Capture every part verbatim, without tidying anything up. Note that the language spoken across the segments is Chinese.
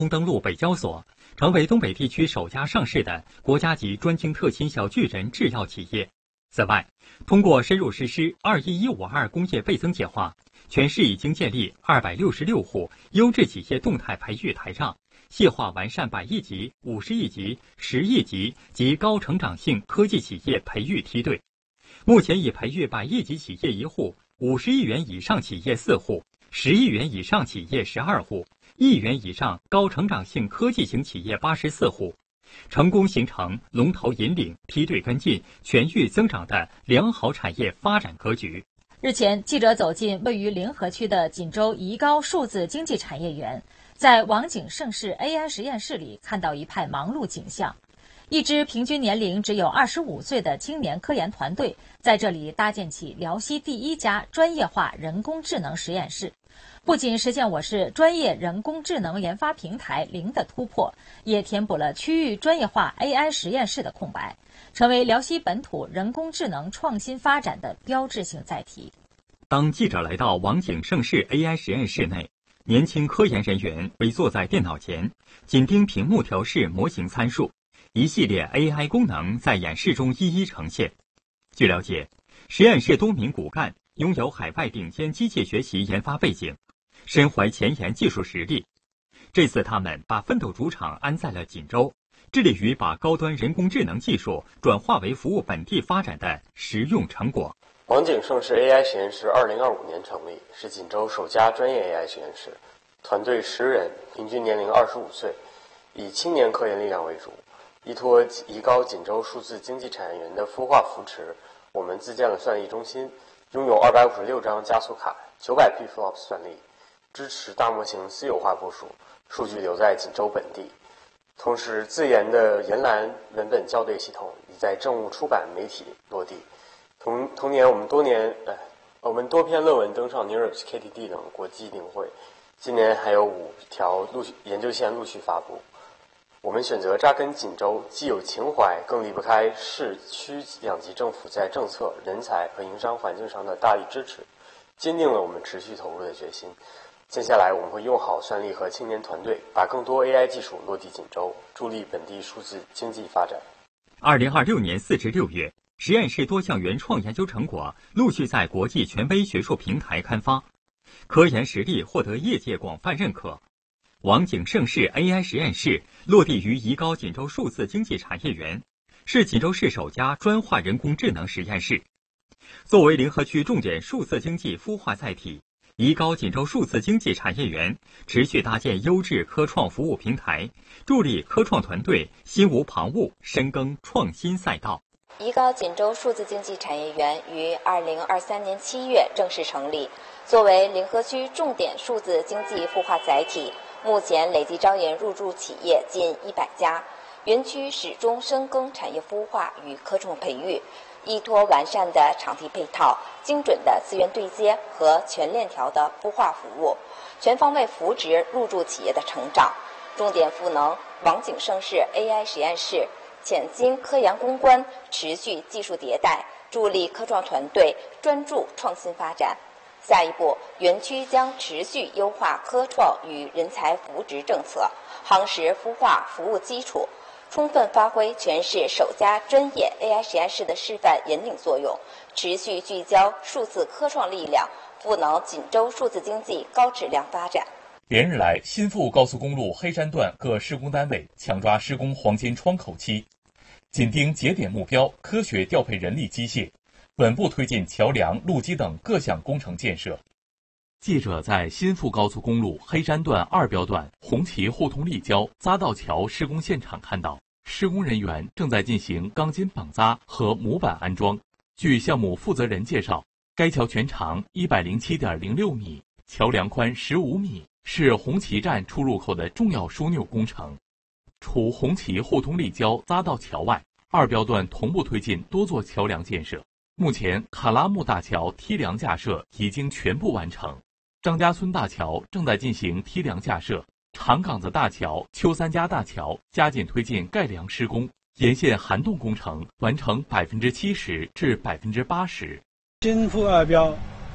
登陆北交所，成为东北地区首家上市的国家级专精特新小巨人制药企业。此外，通过深入实施二一一五二工业倍增计划，全市已经建立二百六十六户优质企业动态培育台账，细化完善百亿级、五十亿级、十亿级及高成长性科技企业培育梯队。目前已培育百亿级企业一户，五十亿元以上企业四户，十亿元以上企业十二户，亿元以上高成长性科技型企业八十四户，成功形成龙头引领、梯队跟进、全域增长的良好产业发展格局。 日前，记者走进位于临河区的锦州宜高数字经济产业园，在网景盛世 A I 实验室里看到一派忙碌景象。一支平均年龄只有二十五岁的青年科研团队，在这里搭建起辽西第一家专业化人工智能实验室，不仅实现我市专业人工智能研发平台零的突破，也填补了区域专业化 A I 实验室的空白，成为辽西本土人工智能创新发展的标志性载体。 当记者来到网景盛世 A I 实验室内，年轻科研人员围坐在电脑前，紧盯屏幕调试模型参数。一系列 A I 功能在演示中一一呈现。据了解，实验室多名骨干拥有海外顶尖机械学习研发背景，身怀前沿技术实力。这次他们把奋斗主场安在了锦州，致力于把高端人工智能技术转化为服务本地发展的实用成果。 网景盛世 A I 实验室二零二五年成立，是锦州首家专业 A I 实验室，团队十人，平均年龄二十五岁，以青年科研力量为主。依托宜高锦州数字经济产业园的孵化扶持，我们自建了算力中心，拥有二百五十六张加速卡、九百 P F L O P S 算力，支持大模型私有化部署，数据留在锦州本地。同时，自研的研蓝文本校对系统已在政务出版媒体落地。同同年，我们多年呃，我们多篇论文登上 NeurIPS K T D 等国际定会，今年还有五条陆续研究线陆续发布。我们选择扎根锦州，既有情怀，更离不开市区两级政府在政策、人才和营商环境上的大力支持，坚定了我们持续投入的决心。接下来，我们会用好算力和青年团队，把更多 A I 技术落地锦州，助力本地数字经济发展。 二零二六年四至六月，实验室多项原创研究成果陆续在国际权威学术平台刊发，科研实力获得业界广泛认可。网景盛世 A I 实验室落地于宜高锦州数字经济产业园，是锦州市首家专化人工智能实验室。作为临河区重点数字经济孵化载体，宜高锦州数字经济产业园持续搭建优质科创服务平台，助力科创团队心无旁骛，深耕创新赛道。 宜高锦州数字经济产业园于二零二三年七月正式成立，作为临河区重点数字经济孵化载体，目前累计招研入驻企业近一百家，园区始终深耕产业孵化与科创培育，依托完善的场地配套、精准的资源对接和全链条的孵化服务，全方位扶植入驻企业的成长，重点赋能网景盛世 A I 实验室，潜心科研攻关，持续技术迭代，助力科创团队专注创新发展。下一步，园区将持续优化科创与人才扶植政策，夯实孵化服务基础，充分发挥全市首家专业 A I 实验室的示范引领作用，持续聚焦数字科创力量，赋能锦州数字经济高质量发展。 连日来，新富高速公路黑山段各施工单位抢抓施工黄金窗口期，紧盯节点目标，科学调配人力机械，稳步推进桥梁、路基等各项工程建设。记者在新富高速公路黑山段二标段红旗互通立交匝道桥施工现场看到，施工人员正在进行钢筋绑扎和模板安装。据项目负责人介绍，该桥全长一百零七点零六米，桥梁宽十五米，是红旗站出入口的重要枢纽工程。除红旗互通立交匝道桥外，二标段同步推进多座桥梁建设。目前，卡拉木大桥梯梁架设已经全部完成，张家村大桥正在进行梯梁架设，长岗子大桥、邱三家大桥加紧推进盖梁施工，沿线涵洞工程完成百分之七十至百分之八十。 新富二标，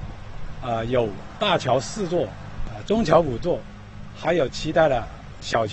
啊、呃、有大桥四座，啊、呃、中桥五座，还有其他的小桥。